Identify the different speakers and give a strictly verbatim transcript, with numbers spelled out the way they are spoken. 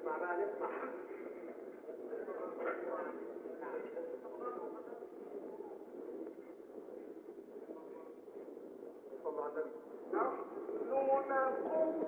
Speaker 1: نسمع بقى نسمع. صلوا على النبي. نحن نقول